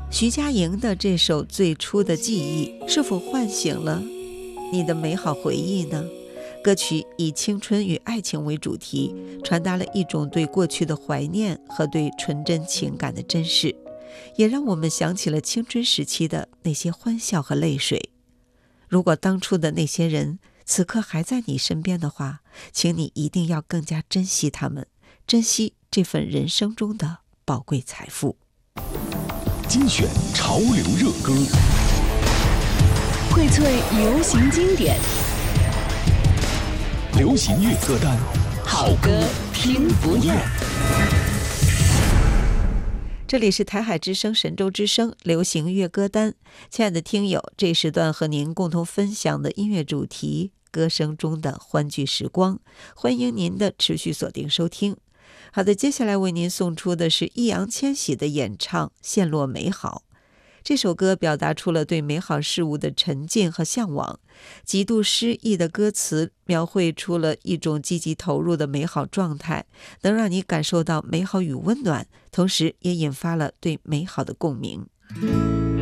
徐佳莹的这首最初的记忆是否唤醒了你的美好回忆呢？歌曲以青春与爱情为主题，传达了一种对过去的怀念和对纯真情感的珍视，也让我们想起了青春时期的那些欢笑和泪水。如果当初的那些人此刻还在你身边的话，请你一定要更加珍惜他们，珍惜这份人生中的宝贵财富。 精选潮流热歌， 荟萃流行经典， 流行乐歌单， 好歌听不厌。 这里是台海之声神州之声流行乐歌单，亲爱的听友，这时段和您共同分享的音乐主题，歌声中的欢聚时光，欢迎您的持续锁定收听。好的，接下来为您送出的是易烊千玺的演唱《陷落美好》。这首歌表达出了对美好事物的沉浸和向往，极度诗意的歌词描绘出了一种积极投入的美好状态，能让你感受到美好与温暖，同时也引发了对美好的共鸣。